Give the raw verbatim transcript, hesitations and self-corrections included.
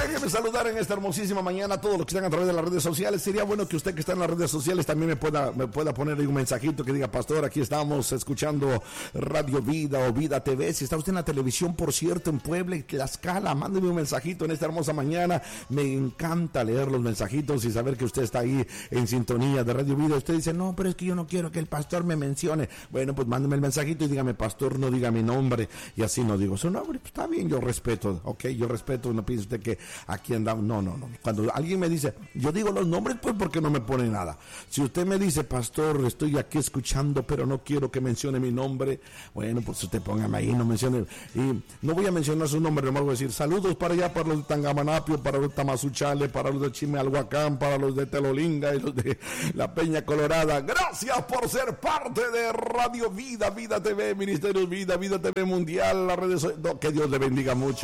Déjeme saludar en esta hermosísima mañana a todos los que están a través de las redes sociales. Sería bueno que usted que está en las redes sociales también me pueda, me pueda poner ahí un mensajito que diga: pastor, aquí estamos escuchando Radio Vida o Vida T V. Si está usted en la televisión, por cierto, en Puebla y Tlaxcala, mándeme un mensajito en esta hermosa mañana. Me encanta leer los mensajitos y saber que usted está ahí en sintonía de Radio Vida. Usted dice: no, pero es que yo no quiero que el pastor me mencione. Bueno, pues mándeme el mensajito y dígame: pastor, no diga mi nombre. Y así no digo su nombre. Pues está bien, yo respeto, ok, yo respeto. No piense usted que aquí andamos. No, no, no. Cuando alguien me dice, yo digo los nombres, pues porque no me pone nada. Si usted me dice: pastor, estoy aquí escuchando, pero no quiero que mencione mi nombre, bueno, pues usted póngame ahí, no mencione. Y no voy a mencionar su nombre, nomás voy a decir: saludos para allá, para los de Tangamanapio, para los de Tamazuchale, para los de Chimalhuacán, para los de Telolinga y los de la Peña Colorada. Gracias por ser parte de Radio Vida, Vida T V, Ministerios Vida, Vida T V Mundial, las redes sociales. No, que Dios le bendiga mucho.